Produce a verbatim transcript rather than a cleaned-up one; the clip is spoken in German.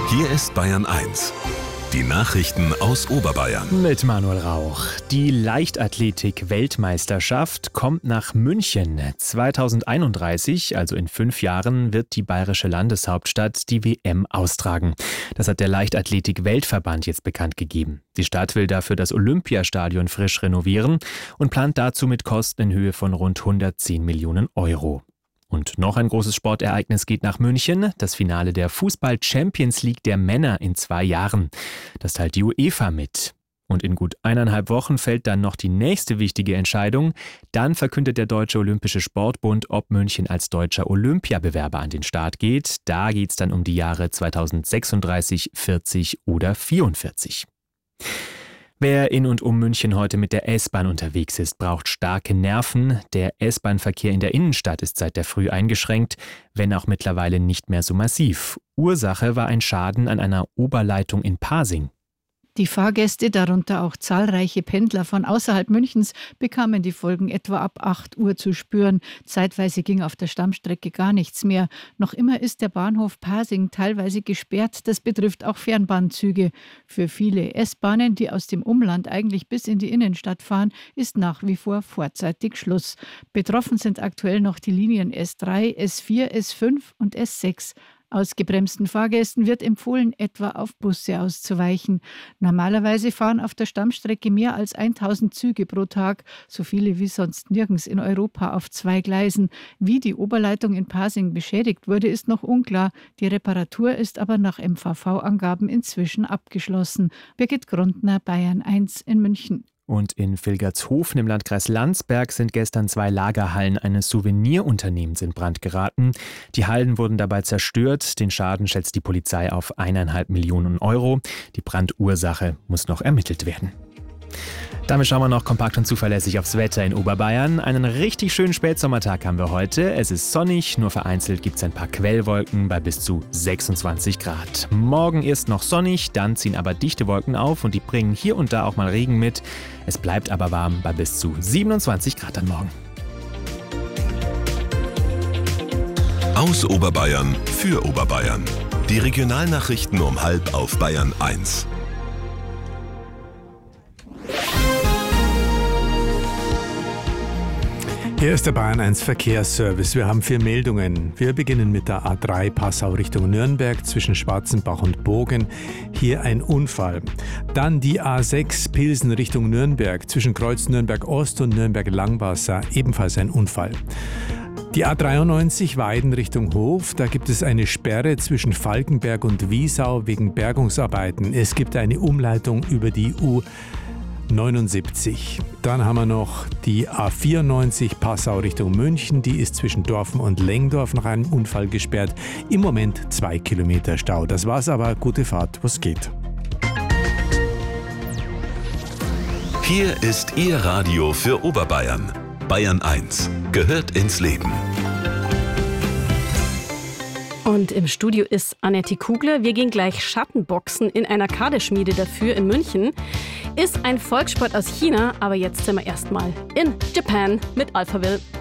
Hier ist Bayern eins. Die Nachrichten aus Oberbayern. Mit Manuel Rauch. Die Leichtathletik-Weltmeisterschaft kommt nach München. zweitausendeinunddreißig, also in fünf Jahren, wird die bayerische Landeshauptstadt die W M austragen. Das hat der Leichtathletik-Weltverband jetzt bekannt gegeben. Die Stadt will dafür das Olympiastadion frisch renovieren und plant dazu mit Kosten in Höhe von rund hundertzehn Millionen Euro. Und noch ein großes Sportereignis geht nach München, das Finale der Fußball-Champions League der Männer in zwei Jahren. Das teilt die UEFA mit. Und in gut eineinhalb Wochen fällt dann noch die nächste wichtige Entscheidung. Dann verkündet der Deutsche Olympische Sportbund, ob München als deutscher Olympiabewerber an den Start geht. Da geht es dann um die Jahre zweitausendsechsunddreißig, vierzig oder vierundvierzig. Wer in und um München heute mit der S-Bahn unterwegs ist, braucht starke Nerven. Der S-Bahn-Verkehr in der Innenstadt ist seit der Früh eingeschränkt, wenn auch mittlerweile nicht mehr so massiv. Ursache war ein Schaden an einer Oberleitung in Pasing. Die Fahrgäste, darunter auch zahlreiche Pendler von außerhalb Münchens, bekamen die Folgen etwa ab acht Uhr zu spüren. Zeitweise ging auf der Stammstrecke gar nichts mehr. Noch immer ist der Bahnhof Pasing teilweise gesperrt. Das betrifft auch Fernbahnzüge. Für viele S-Bahnen, die aus dem Umland eigentlich bis in die Innenstadt fahren, ist nach wie vor vorzeitig Schluss. Betroffen sind aktuell noch die Linien S drei, S vier, S fünf und S sechs. Ausgebremsten Fahrgästen wird empfohlen, etwa auf Busse auszuweichen. Normalerweise fahren auf der Stammstrecke mehr als tausend Züge pro Tag, so viele wie sonst nirgends in Europa auf zwei Gleisen. Wie die Oberleitung in Pasing beschädigt wurde, ist noch unklar. Die Reparatur ist aber nach M V V-Angaben inzwischen abgeschlossen. Birgit Grundner, Bayern eins in München. Und in Vilgertshofen im Landkreis Landsberg sind gestern zwei Lagerhallen eines Souvenirunternehmens in Brand geraten. Die Hallen wurden dabei zerstört. Den Schaden schätzt die Polizei auf eineinhalb Millionen Euro. Die Brandursache muss noch ermittelt werden. Damit schauen wir noch kompakt und zuverlässig aufs Wetter in Oberbayern. Einen richtig schönen Spätsommertag haben wir heute. Es ist sonnig, nur vereinzelt gibt es ein paar Quellwolken bei bis zu sechsundzwanzig Grad. Morgen ist noch sonnig, dann ziehen aber dichte Wolken auf und die bringen hier und da auch mal Regen mit. Es bleibt aber warm bei bis zu siebenundzwanzig Grad am Morgen. Aus Oberbayern für Oberbayern. Die Regionalnachrichten um halb auf Bayern eins. Hier ist der Bayern eins Verkehrsservice. Wir haben vier Meldungen. Wir beginnen mit der A drei Passau Richtung Nürnberg zwischen Schwarzenbach und Bogen. Hier ein Unfall. Dann die A sechs Pilsen Richtung Nürnberg zwischen Kreuz Nürnberg Ost und Nürnberg Langwasser. Ebenfalls ein Unfall. Die A dreiundneunzig Weiden Richtung Hof, da gibt es eine Sperre zwischen Falkenberg und Wiesau wegen Bergungsarbeiten. Es gibt eine Umleitung über die U neunundsiebzig. Dann haben wir noch die A vierundneunzig Passau Richtung München. Die ist zwischen Dorfen und Lengdorf nach einem Unfall gesperrt. Im Moment zwei Kilometer Stau. Das war's aber. Gute Fahrt, was geht. Hier ist Ihr Radio für Oberbayern. Bayern eins gehört ins Leben. Und im Studio ist Annette Kugler. Wir gehen gleich Schattenboxen in einer Kadeschmiede dafür in München. Ist ein Volkssport aus China, aber jetzt sind wir erstmal in Japan mit Alphaville.